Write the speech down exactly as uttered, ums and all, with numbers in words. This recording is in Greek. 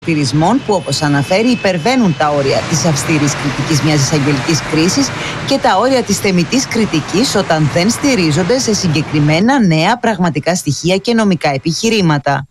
Χαρακτηρισμών που, όπως αναφέρει, υπερβαίνουν τα όρια της αυστηρής κριτικής μιας εισαγγελικής κρίσης και τα όρια της θεμιτής κριτικής όταν δεν στηρίζονται σε συγκεκριμένα νέα πραγματικά στοιχεία και νομικά επιχειρήματα.